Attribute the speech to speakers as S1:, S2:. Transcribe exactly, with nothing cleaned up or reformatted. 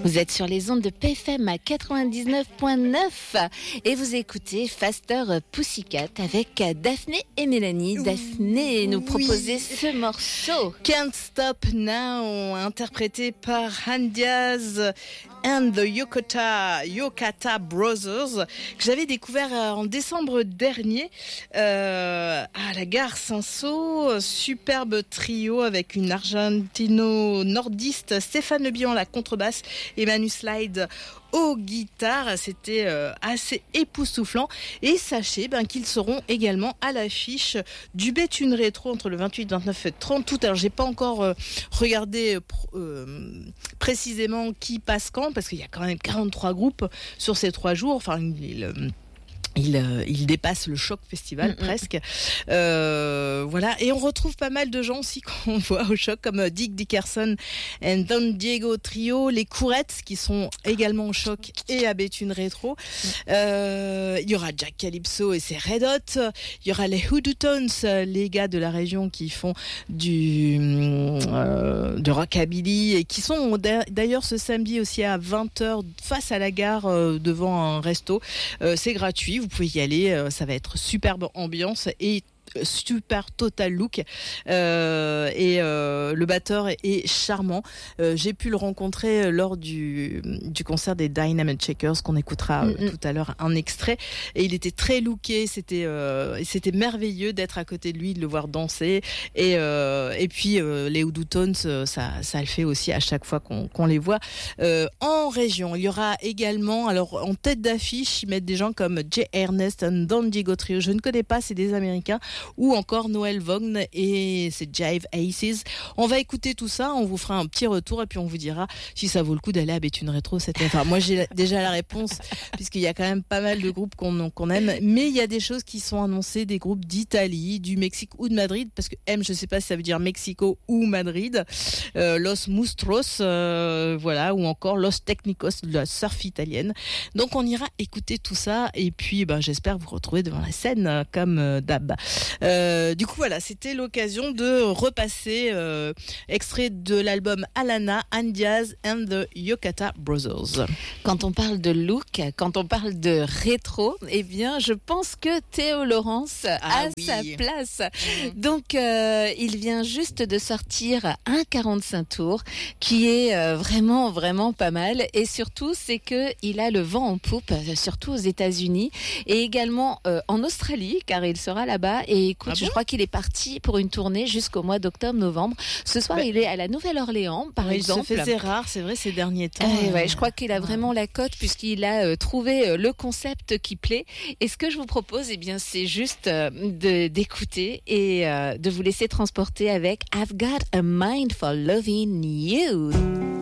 S1: Vous êtes sur les ondes de P F M à quatre-vingt-dix-neuf virgule neuf et vous écoutez Faster Pussycat avec Daphné et Mélanie. Daphné nous proposait oui. ce morceau.
S2: Can't Stop Now, interprété par Handiaz and the Yokota, Yokata Brothers, que j'avais découvert en décembre dernier euh, à la gare Saint-Saul. Superbe trio avec une argentino-nordiste, Stéphane Le Bihan à la contrebasse et Manu Slide aux guitares. C'était euh, assez époustouflant. Et sachez ben, qu'ils seront également à l'affiche du Béthune Rétro entre le vingt-huit, vingt-neuf et trente août. Alors j'ai pas encore euh, regardé euh, précisément qui passe quand, parce qu'il y a quand même quarante-trois groupes sur ces trois jours. Enfin, il, euh, Il, euh, il dépasse le Choc Festival mmh, presque. Euh, voilà. Et on retrouve pas mal de gens aussi qu'on voit au Choc, comme Dick Dickerson et Don Diego Trio, les Courettes qui sont également au Choc et à Béthune Rétro. Euh, il y aura Jack Calypso et ses Red Hot. Il y aura les Hoodoo Tones, les gars de la région qui font du euh, de rockabilly et qui sont d'ailleurs ce samedi aussi à vingt heures face à la gare euh, devant un resto. Euh, c'est gratuit. Vous pouvez y aller, ça va être superbe ambiance et super total look euh, et euh, le batteur est, est charmant. Euh, j'ai pu le rencontrer lors du, du concert des Dynamite Shakers qu'on écoutera euh, mm-hmm. tout à l'heure un extrait, et il était très looké. C'était euh, c'était merveilleux d'être à côté de lui, de le voir danser, et euh, et puis euh, les Hoodoo Tones, ça ça le fait aussi à chaque fois qu'on, qu'on les voit euh, en région. Il y aura également, alors en tête d'affiche, ils mettent des gens comme Jay Ernest and Don Diego Trio. Je ne connais pas, c'est des Américains. Ou encore Noël Vaughn et c'est Jive Aces. On va écouter tout ça, on vous fera un petit retour et puis on vous dira si ça vaut le coup d'aller à Béthune Rétro. C'était... Enfin, moi j'ai déjà la réponse puisqu'il y a quand même pas mal de groupes qu'on, qu'on aime, mais il y a des choses qui sont annoncées, des groupes d'Italie, du Mexique ou de Madrid, parce que M, je sais pas si ça veut dire Mexico ou Madrid, euh, Los Mustros, euh, voilà, ou encore Los Technicos de la surf italienne. Donc on ira écouter tout ça et puis ben, j'espère vous retrouver devant la scène comme euh, d'hab. Euh, du coup voilà, c'était l'occasion de repasser euh, extrait de l'album Alana, Handiaz and the Yokata Brothers.
S1: Quand on parle de look, quand on parle de rétro, eh bien je pense que Théo Laurence
S2: ah,
S1: a
S2: oui.
S1: sa place.
S2: Mmh.
S1: Donc euh, il vient juste de sortir un quarante-cinq tours qui est euh, vraiment vraiment pas mal, et surtout c'est que il a le vent en poupe, surtout aux États-Unis et également euh, en Australie, car il sera là-bas. Et écoute, ah bon je crois qu'il est parti pour une tournée jusqu'au mois d'octobre-novembre. Ce soir, bah, il est à la Nouvelle-Orléans, par
S2: oui,
S1: exemple.
S2: Il se faisait rare, c'est vrai, ces derniers temps.
S1: Euh, ouais, je crois qu'il a vraiment la cote puisqu'il a euh, trouvé euh, le concept qui plaît. Et ce que je vous propose, eh bien, c'est juste euh, de, d'écouter et euh, de vous laisser transporter avec I've Got a Mind for Loving You.